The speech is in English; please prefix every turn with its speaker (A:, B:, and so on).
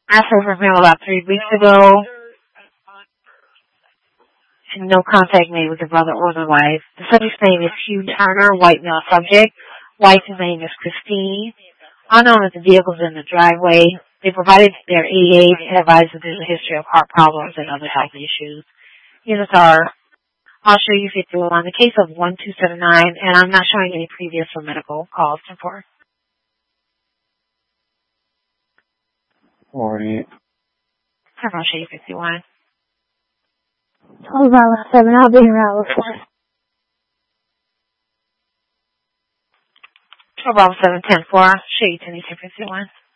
A: Asked her for mail about 3 weeks ago, and no contact made with the brother or the wife. The subject's name is Hugh Turner, white male subject. Wife's name is Christine. Unknown if the vehicle's in the driveway. They provided their EA and advised that there's a history of heart problems and other health issues. Units are, I'll show you 51 on the case of 1279, and I'm not showing any previous or medical calls before.
B: 48.
A: I'll show you 51.
C: 12 Bravo 7, I'll be here out before.
A: 12 Bravo 7, 10-4, show you 2251.